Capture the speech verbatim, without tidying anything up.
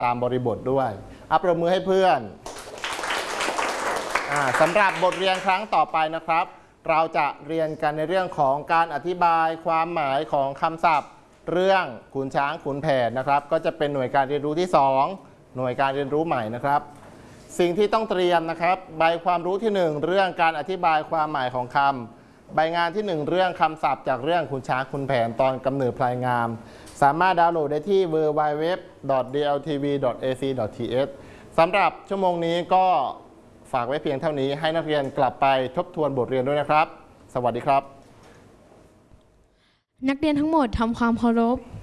ตามบริบทด้วยอัปรบมือให้เพื่อนสำหรับบทเรียนครั้งต่อไปนะครับเราจะเรียนกันในเรื่องของการอธิบายความหมายของคำศัพท์เรื่องขุนช้างขุนแผนนะครับก็จะเป็นหน่วยการเรียนรู้ที่สองหน่วยการเรียนรู้ใหม่นะครับสิ่งที่ต้องเตรียมนะครับใบความรู้ที่หนึ่งเรื่องการอธิบายความหมายของคำใบงานที่หนึ่งเรื่องคำศัพท์จากเรื่องขุนช้างขุนแผนตอนกำเนิดพลายงามสามารถดาวน์โหลดได้ที่ ดับเบิลยู ดับเบิลยู ดับเบิลยู ดอท ดี แอล ที วี ดอท เอ ซี ดอท ที เอช สำหรับชั่วโมงนี้ก็ฝากไว้เพียงเท่านี้ให้นักเรียนกลับไปทบทวนบทเรียนด้วยนะครับสวัสดีครับนักเรียนทั้งหมดทำความเคารพ